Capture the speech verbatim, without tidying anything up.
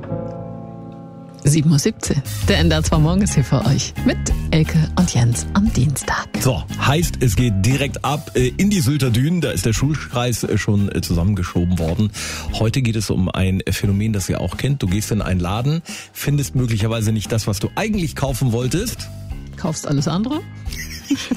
sieben Uhr siebzehn. Der N D R zwei Morgen ist hier für euch mit Elke und Jens am Dienstag. So, heißt, es geht direkt ab in die Sylter Dünen. Da ist der Schulkreis schon zusammengeschoben worden. Heute geht es um ein Phänomen, das ihr auch kennt. Du gehst in einen Laden, findest möglicherweise nicht das, was du eigentlich kaufen wolltest. Kaufst alles andere?